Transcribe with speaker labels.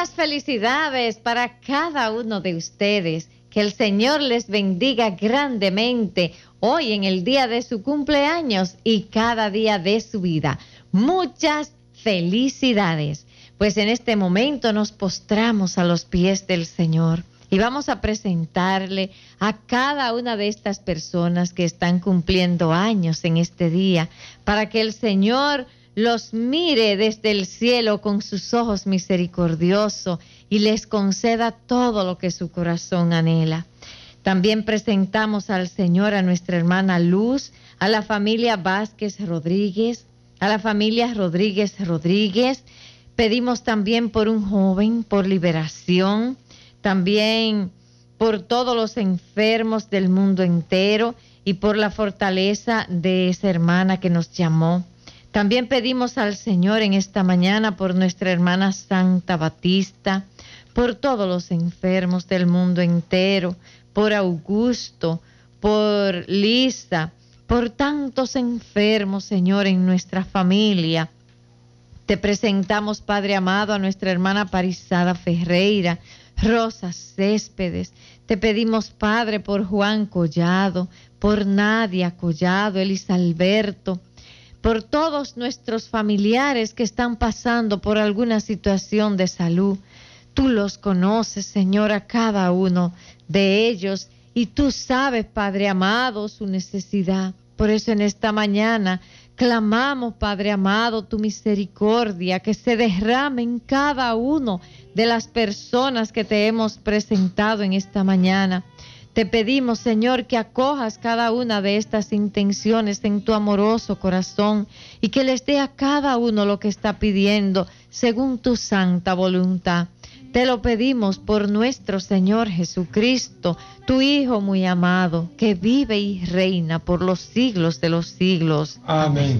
Speaker 1: Muchas felicidades para cada uno de ustedes. Que el Señor les bendiga grandemente hoy en el día de su cumpleaños y cada día de su vida. Muchas felicidades. Pues en este momento nos postramos a los pies del Señor y vamos a presentarle a cada una de estas personas que están cumpliendo años en este día, para que el Señor los mire desde el cielo con sus ojos misericordiosos y les conceda todo lo que su corazón anhela. También presentamos al Señor a nuestra hermana Luz, a la familia Vázquez Rodríguez, a la familia Rodríguez. Pedimos también por un joven, por liberación, también por todos los enfermos del mundo entero y por la fortaleza de esa hermana que nos llamó. También pedimos al Señor en esta mañana por nuestra hermana Santa Batista, por todos los enfermos del mundo entero, por Augusto, por Lisa, por tantos enfermos, Señor, en nuestra familia. Te presentamos, Padre amado, a nuestra hermana Parizada Ferreira, Rosa Céspedes. Te pedimos, Padre, por Juan Collado, por Nadia Collado, Elisa Alberto, por todos nuestros familiares que están pasando por alguna situación de salud. Tú los conoces, Señor, a cada uno de ellos, y tú sabes, Padre amado, su necesidad. Por eso en esta mañana clamamos, Padre amado, tu misericordia que se derrame en cada uno de las personas que te hemos presentado en esta mañana. Te pedimos, Señor, que acojas cada una de estas intenciones en tu amoroso corazón y que les dé a cada uno lo que está pidiendo según tu santa voluntad. Te lo pedimos por nuestro Señor Jesucristo, tu Hijo muy amado, que vive y reina por los siglos de los siglos.
Speaker 2: Amén.